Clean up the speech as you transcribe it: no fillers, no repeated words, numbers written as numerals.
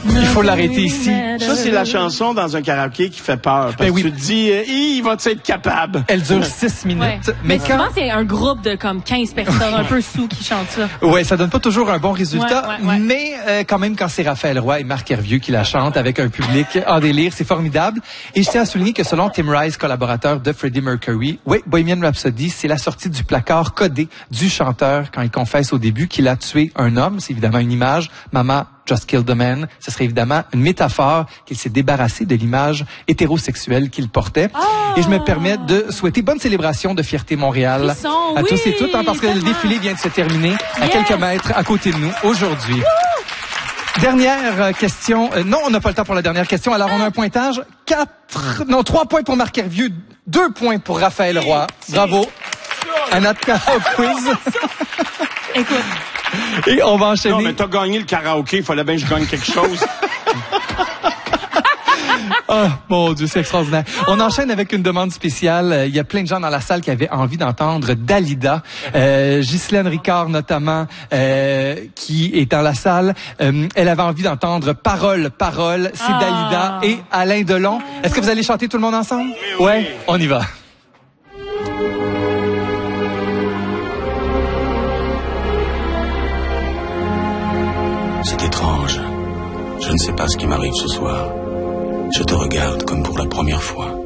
Il faut l'arrêter ici. Ça, c'est la chanson dans un karaoké qui fait peur. Parce que tu te dis, il va être capable? Elle dure 6 minutes. Ouais. Mais souvent, c'est un groupe de comme 15 personnes un peu sous qui chantent ça. Ouais, ça donne pas toujours un bon résultat. Ouais. Mais quand même, quand c'est Raphaël Roy et Marc Hervieux qui la chantent avec un public en délire, c'est formidable. Et je tiens à souligner que selon Tim Rice, collaborateur de Freddie Mercury, Bohemian Rhapsody, c'est la sortie du placard codé du chanteur quand il confesse au début qu'il a tué un homme. C'est évidemment une image. Mama just killed a man. Ce serait évidemment une métaphore qu'il s'est débarrassé de l'image hétérosexuelle qu'il portait. Et je me permets de souhaiter bonne célébration de Fierté Montréal à tous et toutes, parce que le défilé vient de se terminer à quelques mètres à côté de nous aujourd'hui. Dernière question. Non, on n'a pas le temps pour la dernière question. Alors, on a un pointage. 3 points pour Marc Hervieux, 2 points pour Raphaël Roy. Bravo. À notre quiz. Écoute. Et on va enchaîner. Non, mais t'as gagné le karaoké. Il fallait bien que je gagne quelque chose. Oh, mon Dieu, c'est extraordinaire. On enchaîne avec une demande spéciale. Il y a plein de gens dans la salle qui avaient envie d'entendre Dalida. Ghislaine Ricard, notamment, qui est dans la salle. Elle avait envie d'entendre Parole. C'est Dalida et Alain Delon. Est-ce que vous allez chanter tout le monde ensemble? Oui. Ouais, on y va. C'est étrange. Je ne sais pas ce qui m'arrive ce soir. Je te regarde comme pour la première fois.